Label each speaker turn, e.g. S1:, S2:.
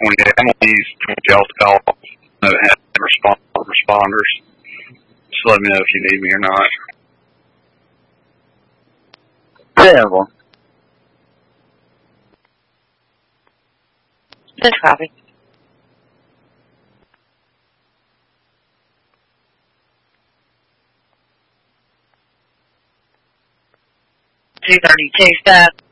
S1: 28. I'm going to use 20 y'all's call. No, have responders. Just let me know if you need me or not.
S2: Available.
S3: Just copy. $232 stop.